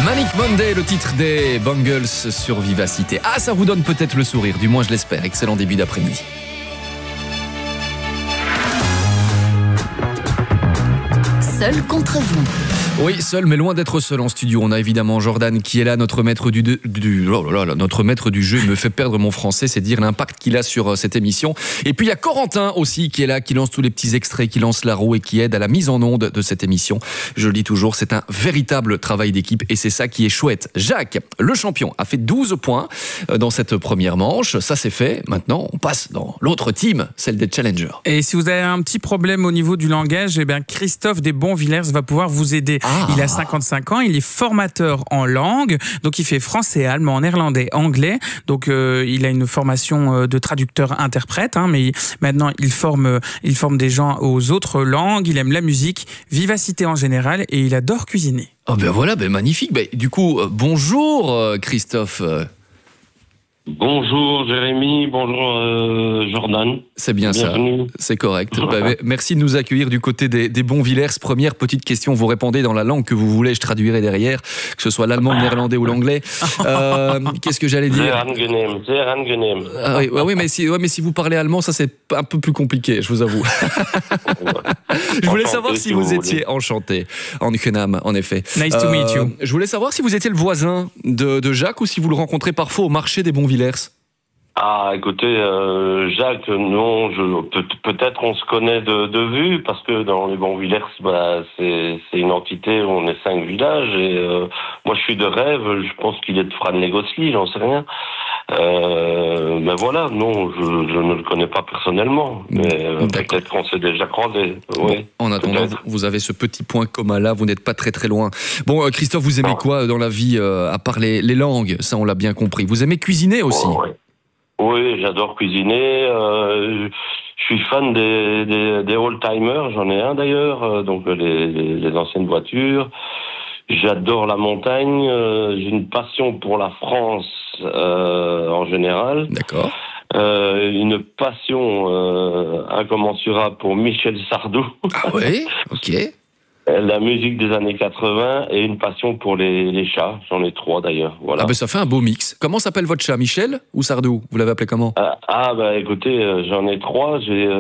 Manic Monday, le titre des Bangles sur Vivacité. Ah, ça vous donne peut-être le sourire, du moins je l'espère. Excellent début d'après-midi. Seul contre vous. Oui, seul, mais loin d'être seul en studio. On a évidemment Jordan qui est là, notre maître notre maître du jeu. Il me fait perdre mon français, c'est dire l'impact qu'il a sur cette émission. Et puis il y a Corentin aussi qui est là, qui lance tous les petits extraits, qui lance la roue et qui aide à la mise en onde de cette émission. Je le dis toujours, c'est un véritable travail d'équipe et c'est ça qui est chouette. Jacques, le champion, a fait 12 points dans cette première manche. Ça c'est fait. Maintenant, on passe dans l'autre team, celle des challengers. Et si vous avez un petit problème au niveau du langage, eh bien Christophe Desbonvillers va pouvoir vous aider. Il a 55 ans, il est formateur en langue, donc il fait français, allemand, néerlandais, anglais. Donc il a une formation de traducteur-interprète, mais maintenant il forme des gens aux autres langues. Il aime la musique, Vivacité en général, et il adore cuisiner. Oh ben voilà, ben magnifique. Ben, du coup, bonjour Christophe. Bonjour Jérémy, bonjour Jordan. C'est bien. Bienvenue. Ça, c'est correct. Merci de nous accueillir du côté des Bonvillers. Première petite question, vous répondez dans la langue que vous voulez, je traduirai derrière, que ce soit l'allemand, le néerlandais ou l'anglais. Qu'est-ce que j'allais dire? Sehr angenehm. Ah, oui, mais si vous parlez allemand, ça c'est un peu plus compliqué, je vous avoue. Je voulais savoir si vous étiez enchanté, angenaam, en effet. Nice to meet you. Je voulais savoir si vous étiez le voisin de Jacques ou si vous le rencontrez parfois au marché des Bonvillers. Ah, écoutez, Jacques, non, peut-être on se connaît de vue, parce que dans les Bonvillers, c'est une entité où on est 5 villages, et moi je suis de Rêve, je pense qu'il est de Frane-les-Gosselies, j'en sais rien. Mais voilà, non, je ne le connais pas personnellement, mais peut-être qu'on s'est déjà croisés. Oui, en attendant, vous avez ce petit point commun là, vous n'êtes pas très très loin. Bon, Christophe, vous aimez quoi dans la vie, à part les langues? Ça, on l'a bien compris. Vous aimez cuisiner aussi? Oui, j'adore cuisiner. Je suis fan des old-timers, j'en ai un d'ailleurs, donc les anciennes voitures. J'adore la montagne, j'ai une passion pour la France en général. D'accord. Une passion incommensurable pour Michel Sardou. Ah oui, ok. La musique des années 80 et une passion pour les chats. J'en ai 3 d'ailleurs. Voilà. Ah ben ça fait un beau mix. Comment s'appelle votre chat, Michel ou Sardou? Vous l'avez appelé comment? Écoutez, j'en ai 3.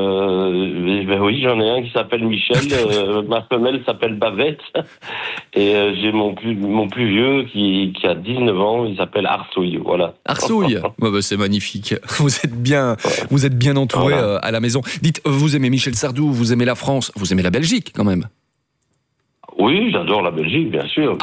Oui, j'en ai un qui s'appelle Michel. Ma femelle s'appelle Bavette. Et j'ai mon plus vieux qui a 19 ans. Il s'appelle Arsouille. Voilà. Arsouille. C'est magnifique. Vous êtes bien entouré à la maison. Dites, vous aimez Michel Sardou, vous aimez la France, vous aimez la Belgique quand même? Oui, j'adore la Belgique, bien sûr.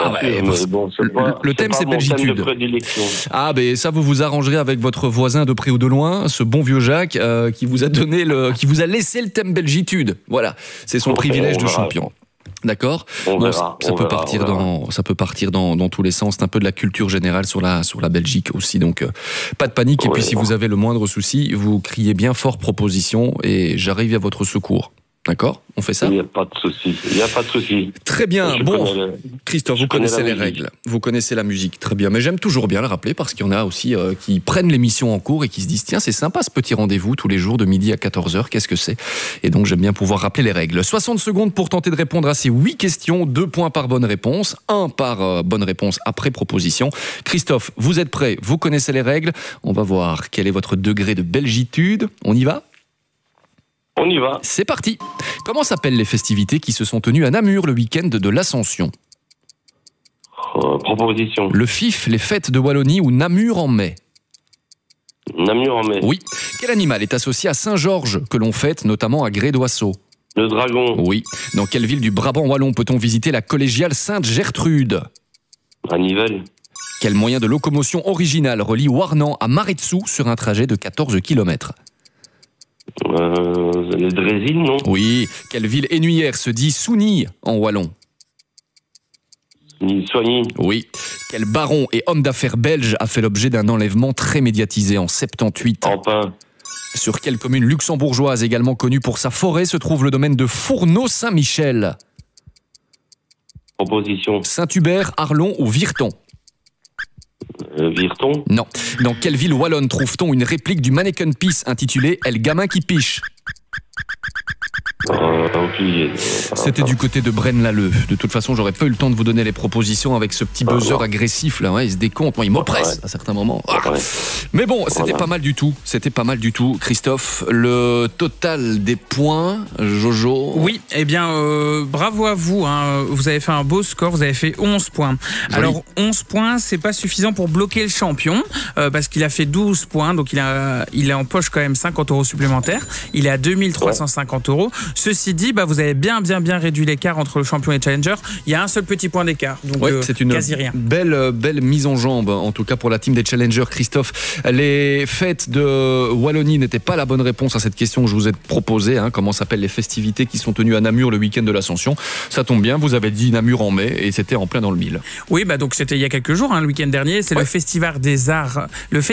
Le thème, c'est Belgitude. Ah, ben ça, vous vous arrangerez avec votre voisin de près ou de loin, ce bon vieux Jacques, qui vous a laissé le thème Belgitude. Voilà, c'est son privilège de champion. D'accord. Ça peut partir dans tous les sens. C'est un peu de la culture générale sur la Belgique aussi. Donc, pas de panique. Et puis, si vous avez le moindre souci, vous criez bien fort proposition et j'arrive à votre secours. D'accord? On fait ça? Il n'y a pas de souci. Très bien. Christophe, vous connaissez les règles. Vous connaissez la musique. Très bien. Mais j'aime toujours bien le rappeler parce qu'il y en a aussi qui prennent l'émission en cours et qui se disent tiens, c'est sympa ce petit rendez-vous tous les jours de midi à 14h. Qu'est-ce que c'est? Et donc, j'aime bien pouvoir rappeler les règles. 60 secondes pour tenter de répondre à ces 8 questions. 2 points par bonne réponse. 1 par bonne réponse après proposition. Christophe, vous êtes prêt? Vous connaissez les règles. On va voir quel est votre degré de belgitude. On y va? On y va. C'est parti. Comment s'appellent les festivités qui se sont tenues à Namur le week-end de l'Ascension? Proposition. Le FIF, les fêtes de Wallonie ou Namur en mai? Namur en mai. Oui. Quel animal est associé à Saint-Georges que l'on fête notamment à Gré-d'Oisseau? Le dragon. Oui. Dans quelle ville du Brabant wallon peut-on visiter la collégiale Sainte-Gertrude? À Nivelles. Quel moyen de locomotion original relie Warnant à Maretsu sur un trajet de 14 km? Les Drésil, non? Oui. Quelle ville énuyère se dit Souni en wallon? Soigny. Oui. Quel baron et homme d'affaires belge a fait l'objet d'un enlèvement très médiatisé en 78? Empin. Sur quelle commune luxembourgeoise également connue pour sa forêt se trouve le domaine de Fourneau-Saint-Michel? Proposition. Saint-Hubert, Arlon ou Virton? Virton. Non. Dans quelle ville wallonne trouve-t-on une réplique du Mannequin Peace intitulée « El gamin qui piche » Templiers. C'était du côté de Braine-l'Alleud. De toute façon, j'aurais pas eu le temps de vous donner les propositions avec ce petit buzzer agressif là. Ouais, il se décompte, moi, il m'oppresse à certains moments. Mais bon, c'était pas mal du tout. C'était pas mal du tout, Christophe. Le total des points, Jojo. Oui, eh bien, bravo à vous. Hein. Vous avez fait un beau score. Vous avez fait 11 points. Joli. Alors, 11 points, c'est pas suffisant pour bloquer le champion parce qu'il a fait 12 points. Donc, il a en poche quand même 50 € supplémentaires. Il est à 2350 €. Ceci dit, vous avez bien réduit l'écart entre le champion et le challenger. Il y a un seul petit point d'écart. Donc, c'est une quasi rien. Belle mise en jambe, en tout cas pour la team des challengers, Christophe. Les fêtes de Wallonie n'étaient pas la bonne réponse à cette question que je vous ai proposée. Hein, comment s'appellent les festivités qui sont tenues à Namur le week-end de l'Ascension? Ça tombe bien, vous avez dit Namur en mai et c'était en plein dans le mille. Oui, donc c'était il y a quelques jours, le week-end dernier. C'est le Festival des Arts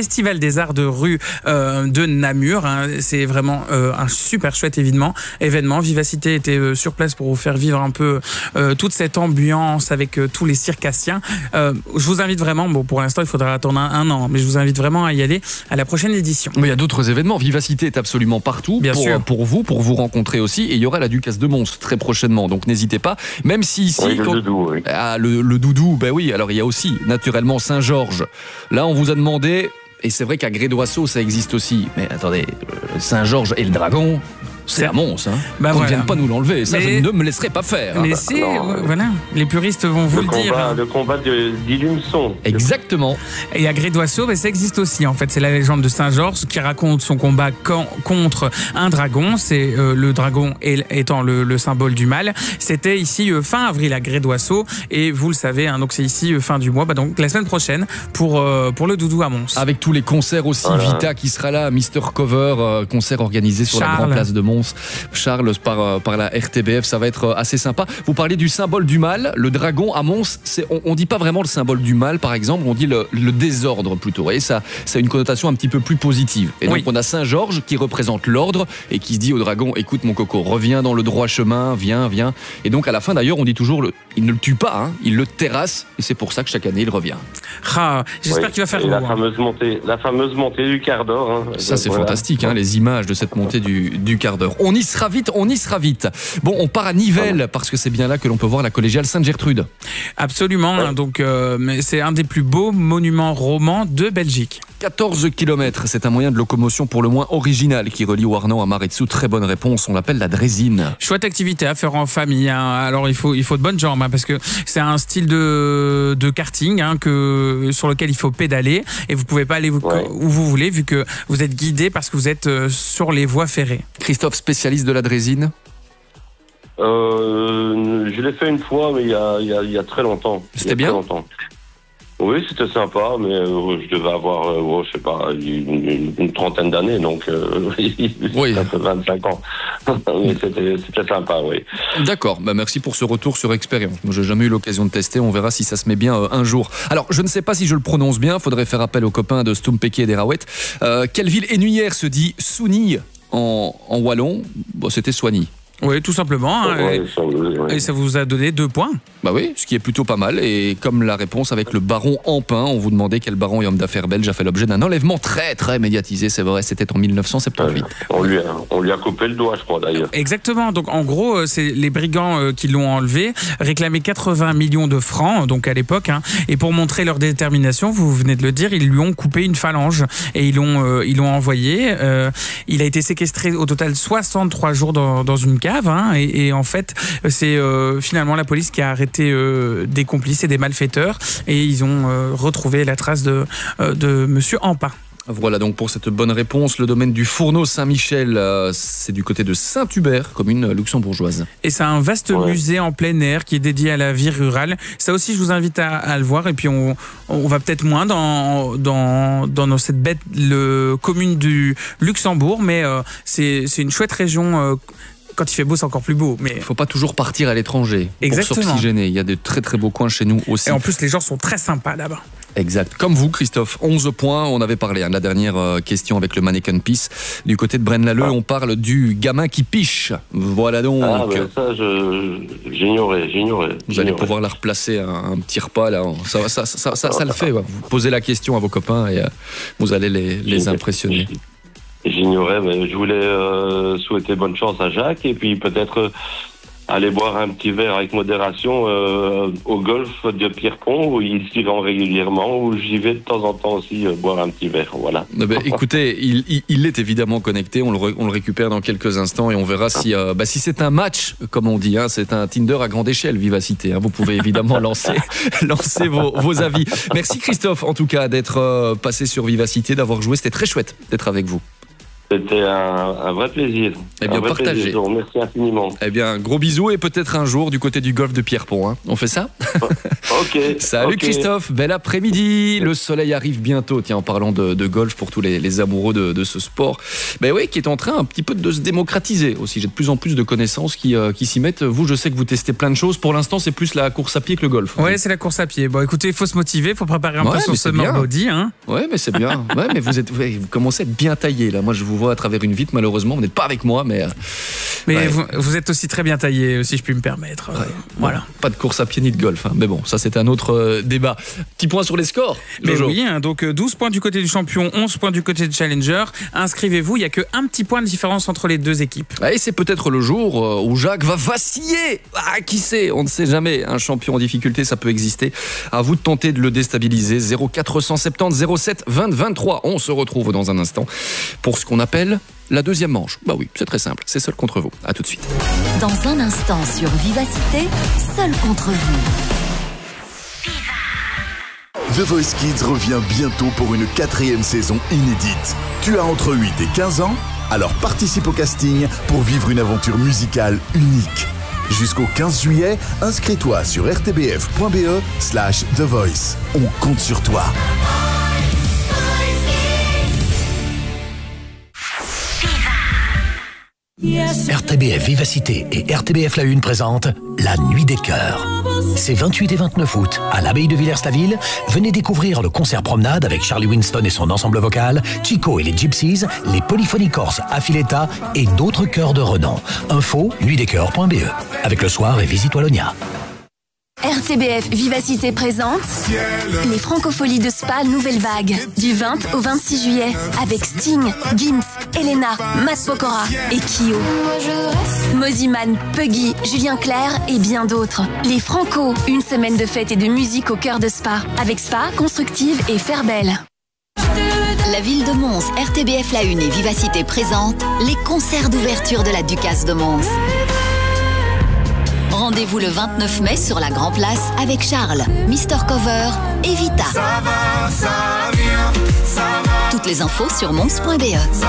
de rue de Namur. Hein. C'est vraiment un super chouette événement. Vivacité était sur place pour vous faire vivre un peu toute cette ambiance avec tous les circassiens. Je vous invite vraiment, pour l'instant il faudra attendre un an, mais je vous invite vraiment à y aller à la prochaine édition. Mais il y a d'autres événements. Vivacité est absolument partout pour vous rencontrer aussi. Et il y aura la Ducasse de Mons très prochainement. Donc n'hésitez pas. Même si ici... Oui, le doudou, oui. Le doudou, oui. Alors il y a aussi naturellement Saint-Georges. Là on vous a demandé, et c'est vrai qu'à Grédoisseau ça existe aussi. Mais attendez, Saint-Georges et le Dragon... C'est à Mons, hein. Qu'on ne vienne pas nous l'enlever. Ça, je ne me laisserai pas faire. Mais voilà, les puristes vont vous le dire. Le combat d'Ilumson. Exactement. Et à Grédoisseau, ça existe aussi. En fait, c'est la légende de Saint-Georges qui raconte son combat contre un dragon. C'est le dragon étant le symbole du mal. C'était ici fin avril à Grédoisseau. Et vous le savez, donc c'est ici fin du mois. Donc la semaine prochaine pour le doudou à Mons. Avec tous les concerts aussi. Vita qui sera là, Mr. Cover, concert organisé sur la grande place de Mons. Charles par la RTBF, ça va être assez sympa. Vous parliez du symbole du mal, le dragon à Mons, on dit pas vraiment le symbole du mal par exemple, on dit le désordre plutôt. Et ça a une connotation un petit peu plus positive. Et donc on a Saint-Georges qui représente l'ordre et qui se dit au dragon, écoute mon coco, reviens dans le droit chemin, viens. Et donc à la fin d'ailleurs on dit toujours, il ne le tue pas, il le terrasse et c'est pour ça que chaque année il revient. J'espère qu'il va faire beau. La fameuse montée du quart d'or. Ça c'est fantastique, les images de cette montée du quart d'heure. On y sera vite. Bon, on part à Nivelles parce que c'est bien là que l'on peut voir la collégiale Sainte-Gertrude. Absolument, donc c'est un des plus beaux monuments romans de Belgique. 14 km, c'est un moyen de locomotion pour le moins original qui relie Warnant à Maretsu. Très bonne réponse, on l'appelle la draisine. Chouette activité à faire en famille. Alors il faut de bonnes jambes parce que c'est un style de karting sur lequel il faut pédaler et vous pouvez pas aller où vous voulez vu que vous êtes guidé parce que vous êtes sur les voies ferrées. Christophe, spécialiste de la draisine? Je l'ai fait une fois, mais il y a très longtemps. C'était bien? Oui, c'était sympa, mais je devais avoir, je sais pas, une trentaine d'années, donc ça fait 25 ans. Mais c'était sympa, oui. D'accord, merci pour ce retour sur expérience. Moi, j'ai jamais eu l'occasion de tester, on verra si ça se met bien un jour. Alors, je ne sais pas si je le prononce bien, faudrait faire appel aux copains de Stumpeke et d'Erawet. Quelle ville énuyère se dit Souni en wallon? C'était Soigny. Oui, tout simplement. Et ça vous a donné 2 points. Oui, ce qui est plutôt pas mal. Et comme la réponse avec le baron Ampin, on vous demandait quel baron et homme d'affaires belge a fait l'objet d'un enlèvement très très médiatisé. C'est vrai, c'était en 1978. On lui a coupé le doigt, je crois d'ailleurs. Exactement. Donc en gros, c'est les brigands qui l'ont enlevé, réclamaient 80 millions de francs, donc à l'époque. Et pour montrer leur détermination, vous venez de le dire, ils lui ont coupé une phalange et ils l'ont envoyé. Il a été séquestré au total 63 jours dans une cave. Et en fait, c'est finalement la police qui a arrêté des complices et des malfaiteurs et ils ont retrouvé la trace de monsieur Ampin. Voilà donc pour cette bonne réponse. Le domaine du Fourneau Saint-Michel, c'est du côté de Saint-Hubert, commune luxembourgeoise. Et c'est un vaste musée en plein air qui est dédié à la vie rurale. Ça aussi, je vous invite à le voir. Et puis, on va peut-être moins dans cette bête commune du Luxembourg, mais c'est une chouette région. Quand il fait beau, c'est encore plus beau. Mais il ne faut pas toujours partir à l'étranger pour s'oxygéner. Il y a de très très beaux coins chez nous aussi. Et en plus, les gens sont très sympas là-bas. Exact. Comme vous, Christophe, 11 points. On avait parlé de la dernière question avec le Mannequin Peace. Du côté de Braine-l'Alleud, on parle du gamin qui piche. Voilà donc. Ça, j'ignorais. Vous allez pouvoir la replacer un petit repas là. Ça le fait. Vous posez la question à vos copains et vous allez les impressionner. J'ignorais, mais je voulais souhaiter bonne chance à Jacques et puis peut-être aller boire un petit verre avec modération au golf de Pierrepont, où ils s'y vont régulièrement, où j'y vais de temps en temps aussi boire un petit verre. Voilà. Écoutez, il est évidemment connecté, on le récupère dans quelques instants et on verra si c'est un match, comme on dit, hein, c'est un Tinder à grande échelle, Vivacité. Hein, vous pouvez évidemment lancer vos avis. Merci Christophe, en tout cas, d'être passé sur Vivacité, d'avoir joué. C'était très chouette d'être avec vous. C'était un vrai plaisir. Eh bien, partagez. Merci infiniment. Eh bien, gros bisous et peut-être un jour du côté du golf de Pierrepont. Hein. On fait ça ? Ok. Salut Christophe, bel après-midi. Le soleil arrive bientôt. Tiens, en parlant de golf pour tous les amoureux de ce sport, oui, qui est en train un petit peu de se démocratiser aussi. J'ai de plus en plus de connaissances qui s'y mettent. Vous, je sais que vous testez plein de choses. Pour l'instant, c'est plus la course à pied que le golf. Ouais, c'est la course à pied. Bon, écoutez, il faut se motiver, il faut préparer un peu son summer body. Hein. Ouais, mais c'est bien. Ouais, mais vous commencez à être bien taillé là. Moi, je vous vois à travers une vitre, malheureusement, vous n'êtes pas avec moi, mais ouais. vous êtes aussi très bien taillé, si je puis me permettre. Ouais. Voilà. Pas de course à pied ni de golf, hein. Mais bon, ça c'est un autre débat. Petit point sur les scores. Mais oui, hein, donc 12 points du côté du champion, 11 points du côté du challenger. Inscrivez-vous, il n'y a qu'un petit point de différence entre les deux équipes. Et c'est peut-être le jour où Jacques va vaciller. Qui sait, on ne sait jamais. Un champion en difficulté, ça peut exister. À vous de tenter de le déstabiliser. 0470 07 20 23. On se retrouve dans un instant pour ce qu'on appelle la deuxième manche. Bah oui, c'est très simple. C'est seul contre vous. À tout de suite. Dans un instant sur Vivacité, seul contre vous. The Voice Kids revient bientôt pour une 4e saison inédite. Tu as entre 8 et 15 ans ? Alors participe au casting pour vivre une aventure musicale unique. Jusqu'au 15 juillet, inscris-toi sur rtbf.be/The Voice. On compte sur toi. RTBF Vivacité et RTBF La Une présentent La Nuit des Chœurs. C'est 28 et 29 août, à l'abbaye de Villers-la-Ville. Venez découvrir le concert promenade avec Charlie Winston et son ensemble vocal, Chico et les Gypsies, les Polyphonies Corses Affiletta et d'autres chœurs de renom. Info, nuitdeschœurs.be. Avec le soir et Visite Wallonia. RTBF Vivacité présente les Francopholies de Spa Nouvelle Vague du 20 au 26 juillet avec Sting, Gims, Elena, Matt Pokora et Kyo. Moziman, Puggy, Julien Clerc et bien d'autres. Les Franco, une semaine de fête et de musique au cœur de Spa avec Spa, Constructive et Fairbelle. La ville de Mons, RTBF La Une et Vivacité présente les concerts d'ouverture de la Ducasse de Mons. Rendez-vous le 29 mai sur la Grand Place avec Charles, Mister Cover et Vita. Ça va, ça vient, ça va. Toutes les infos sur mons.be.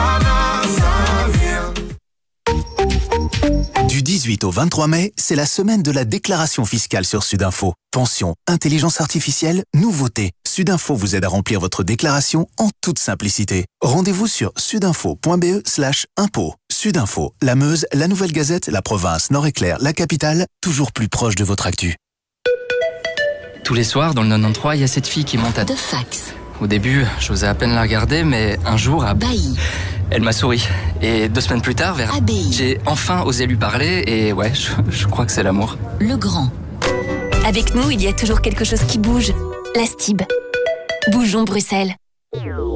Du 18 au 23 mai, c'est la semaine de la déclaration fiscale sur Sudinfo. Pension, intelligence artificielle, nouveautés. Sudinfo vous aide à remplir votre déclaration en toute simplicité. Rendez-vous sur sudinfo.be/impôt. Sudinfo, la Meuse, la Nouvelle Gazette, la province, Nord-Éclair, la capitale, toujours plus proche de votre actu. Tous les soirs, dans le 93, il y a cette fille qui monte à... De fax. Au début, j'osais à peine la regarder, mais un jour, Bailly. Elle m'a souri. Et 2 semaines plus tard, j'ai enfin osé lui parler, et ouais, je crois que c'est l'amour. Le Grand. Avec nous, il y a toujours quelque chose qui bouge. La Stib. Bougeons Bruxelles.